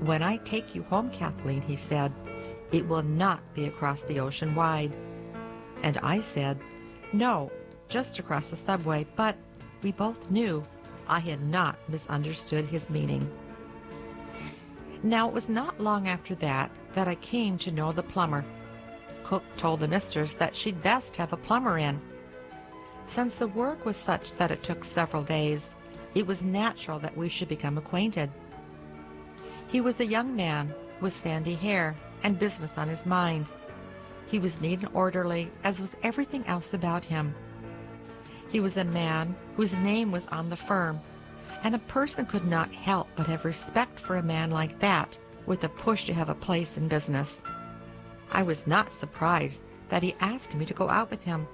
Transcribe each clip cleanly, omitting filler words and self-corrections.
"When I take you home, Kathleen," he said, "it will not be across the ocean wide." And I said, "No, just across the subway," but we both knew I had not misunderstood his meaning. Now, it was not long after that I came to know the plumber. Cook told the mistress that she'd best have a plumber in. Since the work was such that it took several days, it was natural that we should become acquainted. He was a young man with sandy hair and business on his mind. He was neat and orderly, as was everything else about him. He was a man whose name was on the firm, and a person could not help but have respect for a man like that with a push to have a place in business. I was not surprised that he asked me to go out with him.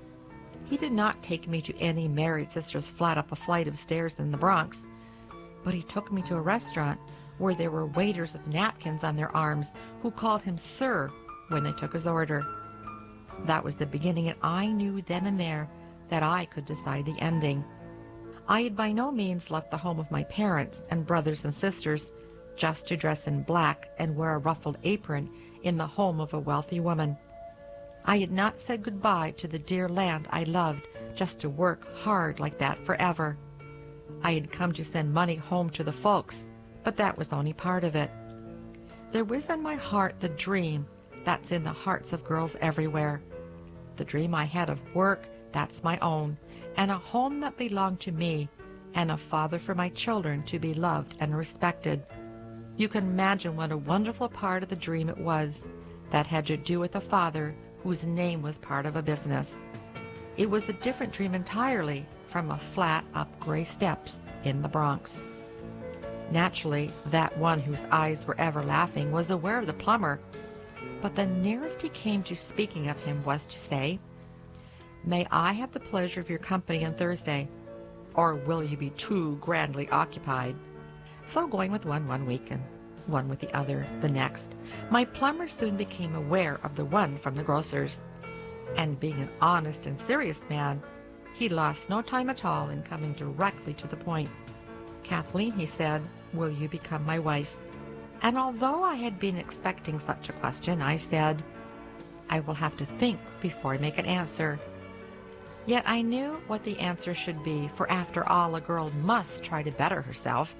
He did not take me to any married sister's flat up a flight of stairs in the Bronx, but he took me to a restaurant where there were waiters with napkins on their arms who called him "sir" when they took his order. That was the beginning, and I knew then and there that I could decide the ending. I had by no means left the home of my parents and brothers and sisters just to dress in black and wear a ruffled apron in the home of a wealthy woman. I had not said goodbye to the dear land I loved just to work hard like that forever. I had come to send money home to the folks, but that was only part of it. There was in my heart the dream that's in the hearts of girls everywhere. The dream I had of work that's my own, and a home that belonged to me, and a father for my children to be loved and respected. You can imagine what a wonderful part of the dream it was that had to do with a father whose name was part of a business. It was a different dream entirely from a flat up gray steps in the Bronx. Naturally, that one whose eyes were ever laughing was aware of the plumber, but the nearest he came to speaking of him was to say, "May I have the pleasure of your company on Thursday, or will you be too grandly occupied?" So going with one week and one with the other the next, my plumber soon became aware of the one from the grocer's. And being an honest and serious man, he lost no time at all in coming directly to the point. "Kathleen," he said, "will you become my wife?" And although I had been expecting such a question, I said, "I will have to think before I make an answer." Yet I knew what the answer should be, for after all, a girl must try to better herself.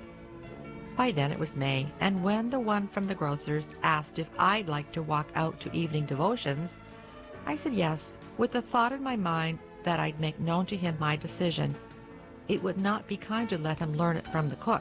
By then it was May, and when the one from the grocer's asked if I'd like to walk out to evening devotions, I said yes, with the thought in my mind that I'd make known to him my decision. It would not be kind to let him learn it from the cook.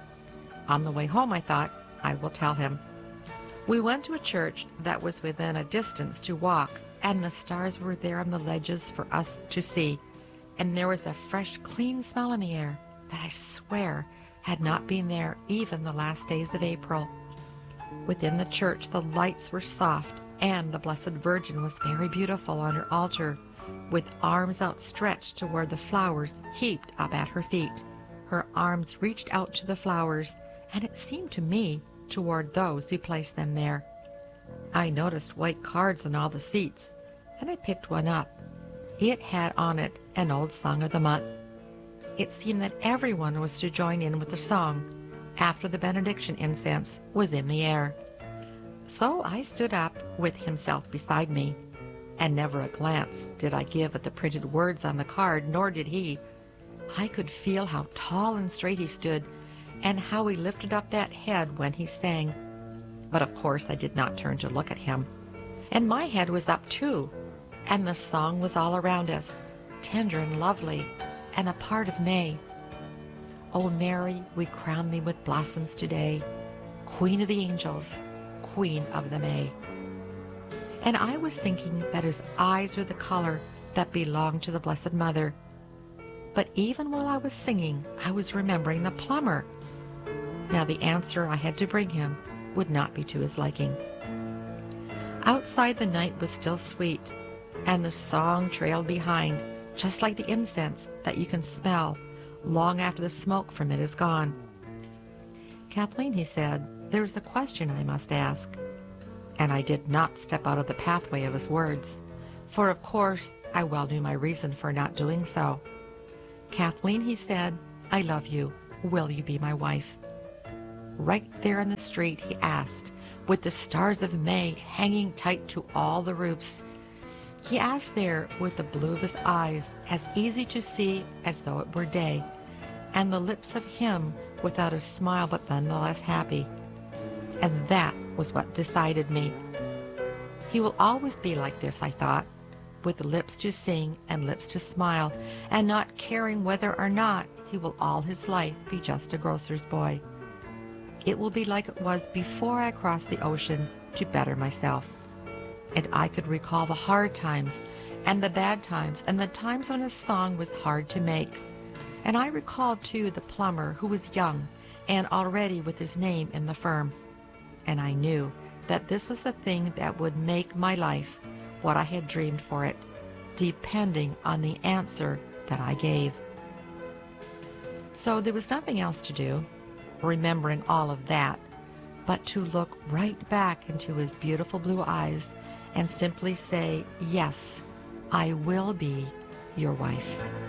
On the way home, I thought, I will tell him. We went to a church that was within a distance to walk, and the stars were there on the ledges for us to see, and there was a fresh, clean smell in the air that I swear had not been there even the last days of April. Within the church the lights were soft, and the Blessed Virgin was very beautiful on her altar, with arms outstretched to where the flowers heaped up at her feet. Her arms reached out to the flowers, and it seemed to me toward those who placed them there. I noticed white cards on all the seats, and I picked one up. It had on it an old song of the month. It seemed that everyone was to join in with the song after the benediction incense was in the air. So I stood up with himself beside me, and never a glance did I give at the printed words on the card, nor did he. I could feel how tall and straight he stood, and how he lifted up that head when he sang. But of course I did not turn to look at him. And my head was up too, and the song was all around us, tender and lovely, and a part of May. "O Mary, we crown thee with blossoms today, Queen of the angels, Queen of the May." And I was thinking that his eyes were the color that belonged to the Blessed Mother. But even while I was singing, I was remembering the plumber. Now the answer I had to bring him would not be to his liking. Outside the night was still sweet, and the song trailed behind, just like the incense that you can smell long after the smoke from it is gone. "Kathleen," he said, "there is a question I must ask." And I did not step out of the pathway of his words, for of course I well knew my reason for not doing so. "Kathleen," he said, "I love you. Will you be my wife?" right there in the street, he asked, with the stars of May hanging tight to all the roofs. He asked there with the blue of his eyes as easy to see as though it were day, and the lips of him without a smile but nonetheless happy. And that was what decided me. He will always be like this, I thought, with lips to sing and lips to smile, and not caring whether or not he will all his life be just a grocer's boy. It will be like it was before I crossed the ocean to better myself. And I could recall the hard times and the bad times and the times when a song was hard to make. And I recalled, too, the plumber who was young and already with his name in the firm. And I knew that this was the thing that would make my life what I had dreamed for it, depending on the answer that I gave. So there was nothing else to do, remembering all of that, but to look right back into his beautiful blue eyes and simply say, yes, I will be your wife.